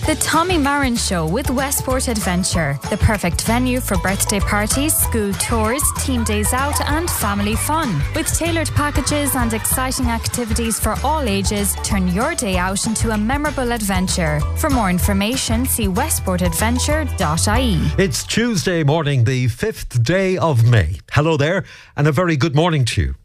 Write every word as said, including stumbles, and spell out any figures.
The Tommy Marin Show with Westport Adventure, the perfect venue for birthday parties, school tours, team days out and family fun. With tailored packages and exciting activities for all ages, turn your day out into a memorable adventure. For more information, see westport adventure dot I E. It's Tuesday morning, the fifth day of May. Hello there and a very good morning to you.